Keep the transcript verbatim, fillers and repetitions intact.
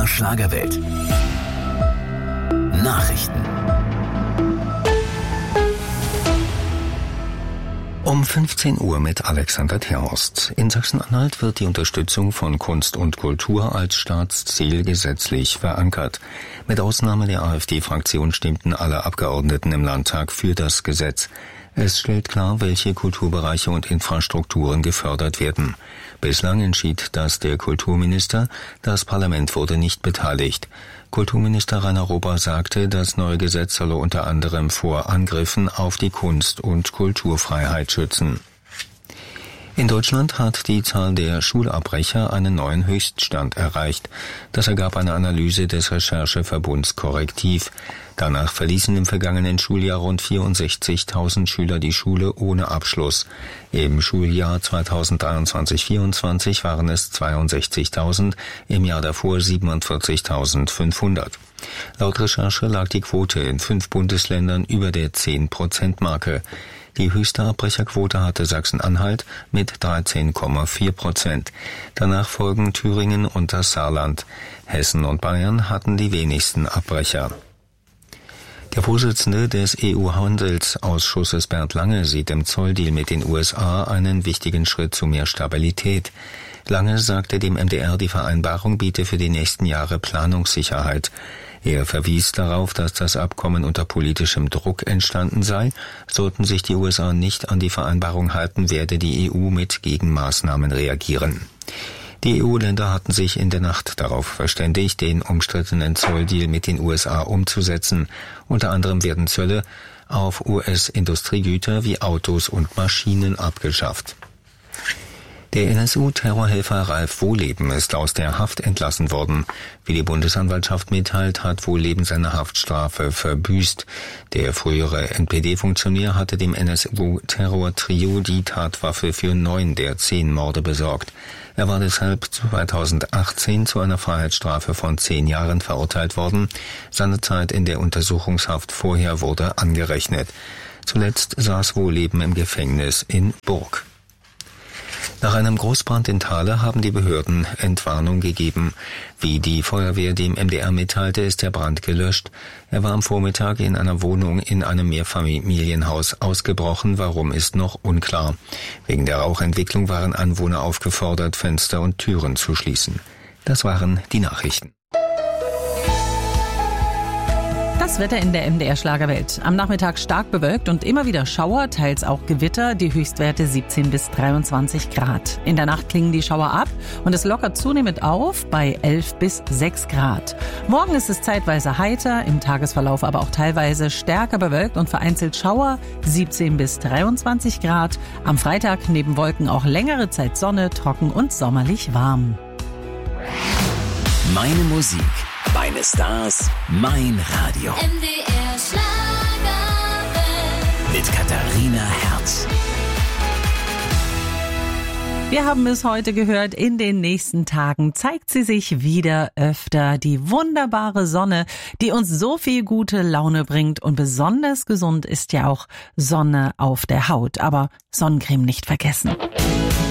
R Schlagerwelt. Nachrichten. Um fünfzehn Uhr mit Alexander Terhorst. In Sachsen-Anhalt wird die Unterstützung von Kunst und Kultur als Staatsziel gesetzlich verankert. Mit Ausnahme der AfD-Fraktion stimmten alle Abgeordneten im Landtag für das Gesetz. Es stellt klar, welche Kulturbereiche und Infrastrukturen gefördert werden. Bislang entschied das der Kulturminister, das Parlament wurde nicht beteiligt. Kulturminister Rainer Robber sagte, das neue Gesetz solle unter anderem vor Angriffen auf die Kunst- und Kulturfreiheit schützen. In Deutschland hat die Zahl der Schulabbrecher einen neuen Höchststand erreicht. Das ergab eine Analyse des Rechercheverbunds Korrektiv. Danach verließen im vergangenen Schuljahr rund vierundsechzigtausend Schüler die Schule ohne Abschluss. Im Schuljahr zweitausenddreiundzwanzig vierundzwanzig waren es zweiundsechzigtausend, im Jahr davor siebenundvierzigtausendfünfhundert. Laut Recherche lag die Quote in fünf Bundesländern über der zehn Prozent Marke. Die höchste Abbrecherquote hatte Sachsen-Anhalt mit dreizehn Komma vier Prozent. Danach folgen Thüringen und das Saarland. Hessen und Bayern hatten die wenigsten Abbrecher. Der Vorsitzende des E U-Handelsausschusses Bernd Lange sieht im Zolldeal mit den U S A einen wichtigen Schritt zu mehr Stabilität. Lange sagte dem M D R, die Vereinbarung biete für die nächsten Jahre Planungssicherheit. Er verwies darauf, dass das Abkommen unter politischem Druck entstanden sei. Sollten sich die U S A nicht an die Vereinbarung halten, werde die E U mit Gegenmaßnahmen reagieren. Die E U-Länder hatten sich in der Nacht darauf verständigt, den umstrittenen Zolldeal mit den U S A umzusetzen. Unter anderem werden Zölle auf U S-Industriegüter wie Autos und Maschinen abgeschafft. Der N S U-Terrorhelfer Ralf Wohleben ist aus der Haft entlassen worden. Wie die Bundesanwaltschaft mitteilt, hat Wohleben seine Haftstrafe verbüßt. Der frühere N P D-Funktionär hatte dem N S U-Terror-Trio die Tatwaffe für neun der zehn Morde besorgt. Er war deshalb zweitausendachtzehn zu einer Freiheitsstrafe von zehn Jahren verurteilt worden. Seine Zeit in der Untersuchungshaft vorher wurde angerechnet. Zuletzt saß Wohleben im Gefängnis in Burg. Nach einem Großbrand in Thale haben die Behörden Entwarnung gegeben. Wie die Feuerwehr dem M D R mitteilte, ist der Brand gelöscht. Er war am Vormittag in einer Wohnung in einem Mehrfamilienhaus ausgebrochen. Warum, ist noch unklar. Wegen der Rauchentwicklung waren Anwohner aufgefordert, Fenster und Türen zu schließen. Das waren die Nachrichten. Das Wetter in der M D R Schlagerwelt. Am Nachmittag stark bewölkt und immer wieder Schauer, teils auch Gewitter, die Höchstwerte siebzehn bis dreiundzwanzig Grad. In der Nacht klingen die Schauer ab und es lockert zunehmend auf bei elf bis sechs Grad. Morgen ist es zeitweise heiter, im Tagesverlauf aber auch teilweise stärker bewölkt und vereinzelt Schauer, siebzehn bis dreiundzwanzig Grad. Am Freitag neben Wolken auch längere Zeit Sonne, trocken und sommerlich warm. Meine Musik, meine Stars, mein Radio. M D R Schlagerwelt. Mit Katharina Herz. Wir haben es heute gehört, in den nächsten Tagen zeigt sie sich wieder öfter. Die wunderbare Sonne, die uns so viel gute Laune bringt, und besonders gesund ist ja auch Sonne auf der Haut. Aber Sonnencreme nicht vergessen.